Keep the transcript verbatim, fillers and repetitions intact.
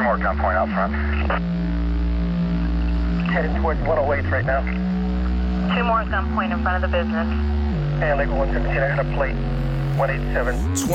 more gunpoint out front. Heading towards one oh eight right now. Two more gunpoint in front of the business. And Label one seventeen, I got a plate. one eight seven.